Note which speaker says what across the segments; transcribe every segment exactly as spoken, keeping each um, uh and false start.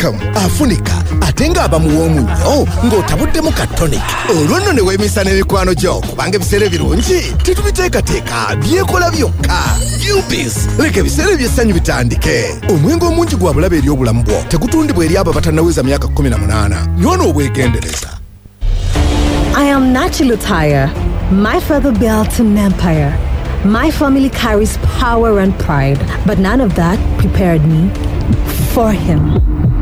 Speaker 1: Beckham afunika atenga abamuwomu nnyo ng'otabuddemu ka tonic. Olwo nno ne weemisa n'emikwano gyo kubanga ebiseera ebirungi tetubiteekateeka byekola byokka. Yuppies leka ebiseera eby'essanyu bitandike. Omwenge omungi gwa bulabe eri obulamu bwo tegutundibwa eri abo abatannaweza myaka kumi na munaana. Nywona obwegendereza.
Speaker 2: I am Nachi Lutaya. My father built an empire. My family carries power and pride, but none of that prepared me for him.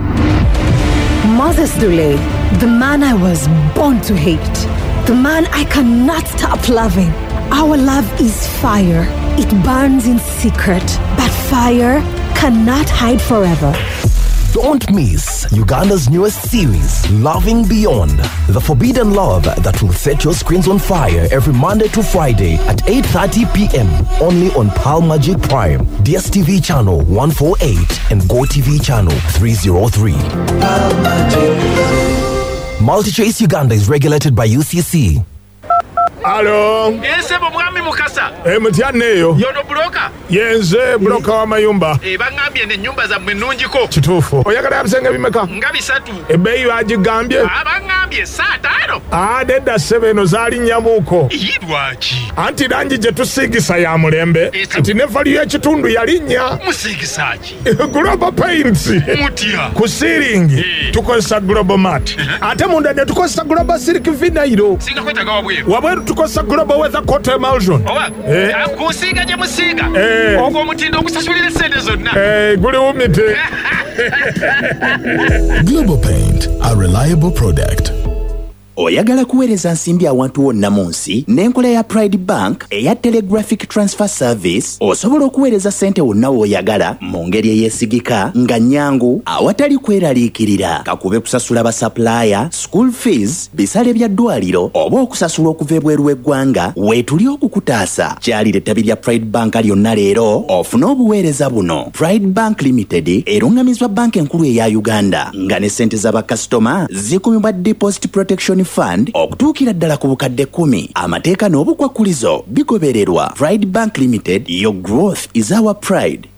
Speaker 2: Moses Dule, the man I was born to hate, the man I cannot stop loving. Our love is fire. It burns in secret, but fire cannot hide forever.
Speaker 3: Don't miss Uganda's newest series, Loving Beyond, the forbidden love that will set your screens on fire every Monday to Friday at eight thirty p.m. only on Pearl Magic Prime, D S T V channel one forty-eight and Go T V channel three oh three. MultiChoice Uganda is regulated by U C C.
Speaker 4: Alo.
Speaker 5: Yense mwami mukasa.
Speaker 4: E mutyaneyo.
Speaker 5: Yono broka.
Speaker 4: Yenze broka wa mayumba.
Speaker 5: E bangambye ne nyumba za mwenunjiko.
Speaker 4: Kituufu. Oyagala yabisenge bimeka?
Speaker 5: Nga bisatu.
Speaker 4: Ebbeeyi bagigambye?
Speaker 5: Abangambye saa taano.
Speaker 4: Ah, nedda sebeno zaali nnyamuuko.
Speaker 5: Yidwaki.
Speaker 4: Anti langi gye tusiigisa ya mulembe. Nti ne valiyo y'ekitundu yalinnya.
Speaker 5: Musiigisaki.
Speaker 4: Global Paints.
Speaker 5: Mutya.
Speaker 4: Ku ceiling tukozesa Global Mat. Ate munda ne tukozesa Global Silk Vinyl.
Speaker 5: Singa kwetaga wabweru.
Speaker 4: Wabweru tukozesa Global Weather Coat Emulsion.
Speaker 5: Owa.
Speaker 4: Eh.
Speaker 5: Akusiiga gye musiiga.
Speaker 4: Eh.
Speaker 5: Ogwo omutindo ogusasulira sente zonna.
Speaker 4: Eh, guli wumite.
Speaker 1: Global Paint, a reliable product.
Speaker 6: Oyagala kuweereza nsimbi awantu wonna mu nsi n'enkola ya Pride Bank eya Telegraphic Transfer Service osobola okuweereza ssente wonna w'oyagala mu ngeri eyeesigika nga nnyangu awatali kweraliikirira kakube kusasula ba supplier, school fees, bisale bya ddwaliro oba okusasula okuva ebweru w'eggwanga weetuli okukutaasa. Kyalira ettabi lya Pride Bank lyonna leero ofune obuweereza buno. Pride Bank Limited erungamizwa banka enkulu eya Uganda nga ne ssente z'abakasitoma zikumibwa Deposit Protection Fund okutuukira ddala ku bukadde kumi. Amateeka n'obukwakkulizo bigobererwa. Pride Bank Limited, your growth is our pride.